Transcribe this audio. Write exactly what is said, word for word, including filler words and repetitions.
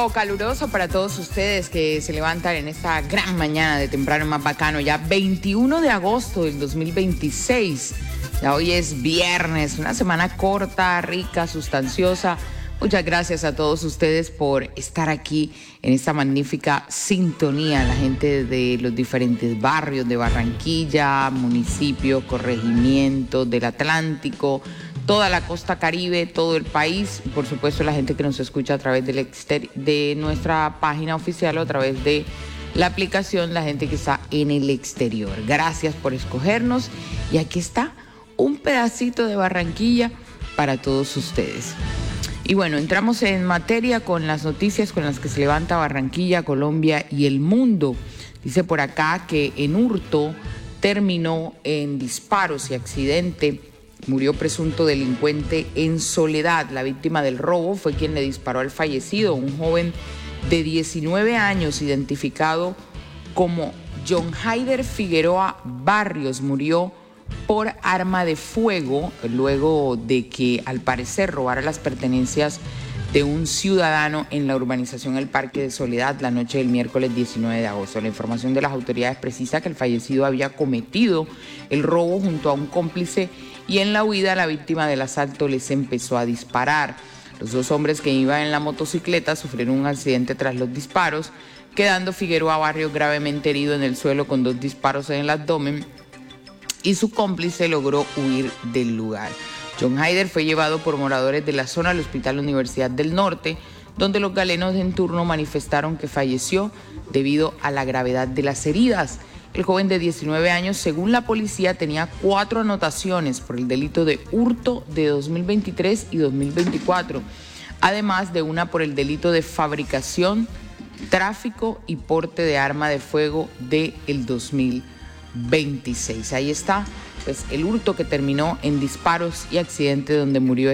saludo caluroso para todos ustedes que se levantan en esta gran mañana de temprano más bacano, ya veintiuno de agosto del dos mil veintiséis. Ya hoy es viernes, una semana corta, rica, sustanciosa. Muchas gracias a todos ustedes por estar aquí en esta magnífica sintonía, la gente de los diferentes barrios de Barranquilla, municipios, corregimientos del Atlántico, toda la costa Caribe, todo el país, y por supuesto la gente que nos escucha a través del exter- de nuestra página oficial o a través de la aplicación, la gente que está en el exterior. Gracias por escogernos y aquí está un pedacito de Barranquilla para todos ustedes. Y bueno, entramos en materia con las noticias con las que se levanta Barranquilla, Colombia y el mundo. Dice por acá que en hurto terminó en disparos y accidente. Murió presunto delincuente en Soledad. La víctima del robo fue quien le disparó al fallecido, un joven de diecinueve años, identificado como John Haider Figueroa Barrios. Murió por arma de fuego luego de que al parecer robara las pertenencias de un ciudadano en la urbanización El Parque de Soledad la noche del miércoles diecinueve de agosto. La información de las autoridades precisa que el fallecido había cometido el robo junto a un cómplice y en la huida la víctima del asalto les empezó a disparar. Los dos hombres que iban en la motocicleta sufrieron un accidente tras los disparos, quedando Figueroa Barrios gravemente herido en el suelo con dos disparos en el abdomen, y su cómplice logró huir del lugar. John Haider fue llevado por moradores de la zona al Hospital Universidad del Norte, donde los galenos en turno manifestaron que falleció debido a la gravedad de las heridas. El joven de diecinueve años, según la policía, tenía cuatro anotaciones por el delito de hurto de dos mil veintitrés y dos mil veinticuatro, además de una por el delito de fabricación, tráfico y porte de arma de fuego del dos mil veintiséis. Ahí está, pues, el hurto que terminó en disparos y accidente donde murió